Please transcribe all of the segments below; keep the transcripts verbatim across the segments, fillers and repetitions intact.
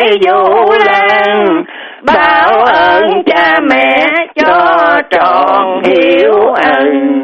Vũ Lan, báo ơn cha mẹ cho trọn hiếu ân.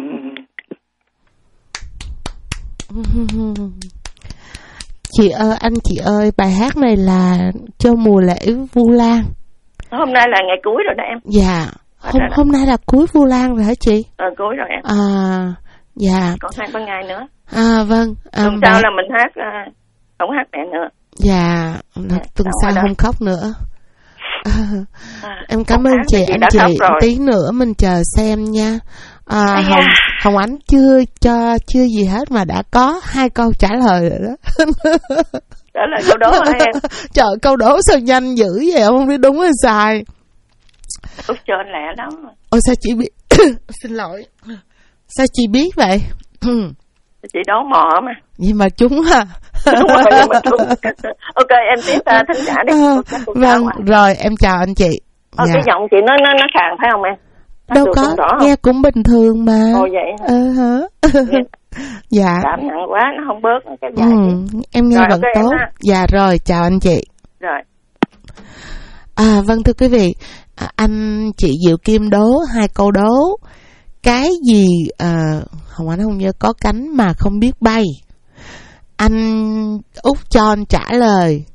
Chị ơi, anh chị ơi, bài hát này là cho mùa lễ Vu Lan. Hôm nay là ngày cuối rồi đó em. Dạ, hôm hôm nay là cuối Vu Lan rồi hả chị? Ờ, cuối rồi em. À, dạ. Còn hai ba ngày nữa. À, vâng. À, tuần sau là mình hát, uh, không hát mẹ nữa. Dạ, dạ tuần sau không khóc nữa. À, à, em cảm ơn chị, anh chị. Tí nữa mình chờ xem nha. À, à, Hồng, Hồng Ánh chưa cho chưa gì hết mà đã có hai câu trả lời rồi đó. Trả lời câu đố hả em? Trời, câu đố sao nhanh dữ vậy, không biết đúng hay sai. Út trên lẹ lắm. Ôi sao chị biết? Xin lỗi. Sao chị biết vậy? Chị đố mò mà. Nhưng mà chúng à. Đúng rồi, nhưng mà chúng. Ok, em tiếp uh, thính giả đi. À, vâng, rồi em chào anh chị. Ờ, dạ. Cái giọng chị nó nó nó khàn phải không em? Nó đâu có, nghe cũng bình thường mà. Ồ vậy hả? Ờ hả? Dạ. Cảm nặng quá, nó không bớt cái dài ừ, em nghe rồi, vẫn okay, tốt. Dạ rồi, chào anh chị. Rồi. À vâng thưa quý vị, à, anh chị Diệu Kim đố hai câu đố. Cái gì à, Hồng Ánh không nhớ, có cánh mà không biết bay. Anh Út cho anh trả lời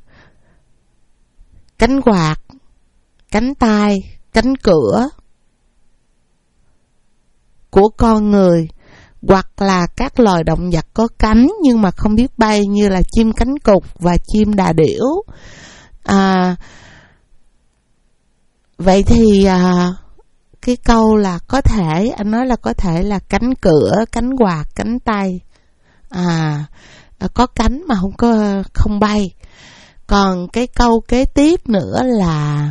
cánh quạt, cánh tay, cánh cửa của con người, hoặc là các loài động vật có cánh nhưng mà không biết bay như là chim cánh cụt và chim đà điểu. À, vậy thì à, cái câu là có thể, anh nói là có thể là cánh cửa, cánh quạt, cánh tay, à, có cánh mà không có không bay. Còn cái câu kế tiếp nữa là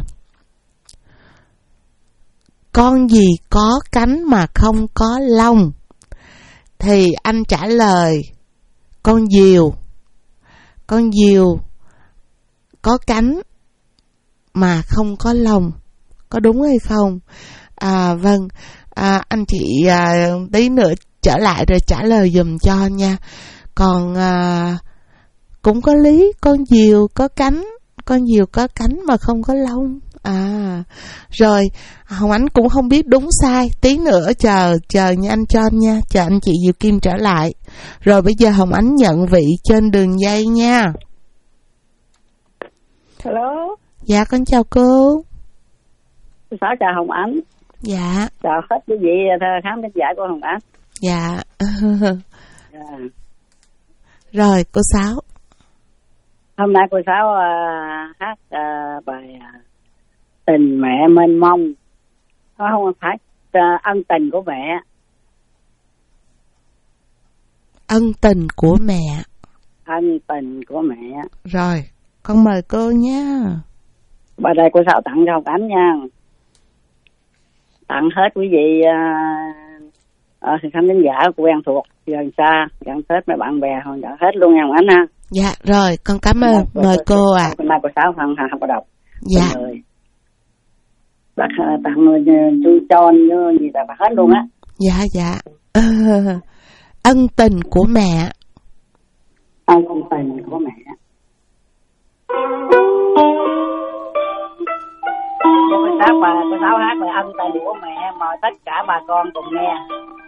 con gì có cánh mà không có lông, thì anh trả lời con diều. Con diều có cánh mà không có lông, có đúng hay không? À vâng, à, anh chị à, tí nữa trở lại rồi trả lời dùm cho nha. Còn à, cũng có lý, con diều có cánh, con diều có cánh mà không có lông. À, rồi Hồng Ánh cũng không biết đúng sai, tí nữa chờ chờ nha anh cho nha, chờ anh chị Diệu Kim trở lại. Rồi bây giờ Hồng Ánh nhận vị trên đường dây nha. Hello. Dạ con chào cô. Sáu chào Hồng Ánh. Dạ. Chào hết quý vị khán thính giả của Hồng Ánh. Dạ. Yeah. Rồi cô Sáu. Hôm nay cô Sáu uh, hát uh, bài uh, Tình Mẹ Mênh Mông. Nó không phải uh, ân tình của mẹ. Ân tình của mẹ. Ân tình của mẹ. Rồi, con mời cô nha. Bài này cô Sáu tặng cho Hồng Ánh nha. Tặng hết quý vị uh, uh, khán thính giả quen thuộc gần xa, gần Tết mấy bạn bè hoàn hết luôn nha Hồng Ánh ha. Dạ rồi, con cảm ơn. Mời, mời cô ạ. Hôm nay cô Sáu không không có đọc. Dạ. Bác tặng chú Tròn như gì là bác hết luôn á. Dạ dạ. Ờ, ân tình của mẹ. Ân tình của mẹ. Cô Sáu bà cô Sáu hát về ân tình của mẹ, mời tất cả bà con cùng nghe.